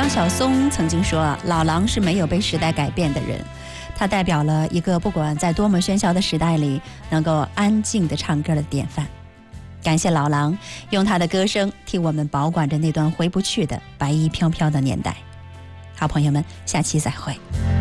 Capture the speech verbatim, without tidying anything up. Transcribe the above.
王晓松曾经说啊，老狼是没有被时代改变的人，他代表了一个不管在多么喧嚣的时代里能够安静地唱歌的典范。感谢老狼用他的歌声替我们保管着那段回不去的白衣飘飘的年代。好朋友们，下期再会。